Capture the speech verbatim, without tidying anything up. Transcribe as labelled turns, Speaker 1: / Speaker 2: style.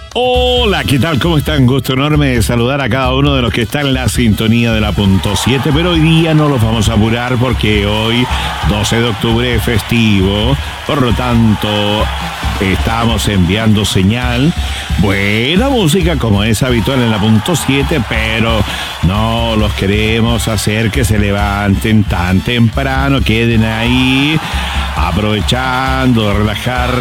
Speaker 1: Hola, ¿qué tal? ¿Cómo están? Gusto enorme de saludar a cada uno de los que están en la sintonía de la punto siete, pero hoy día no los vamos a apurar porque hoy, doce de octubre, es festivo, por lo tanto, estamos enviando señal, buena música como es habitual en la punto siete, pero no los queremos hacer que se levanten tan temprano, queden ahí aprovechando, relajar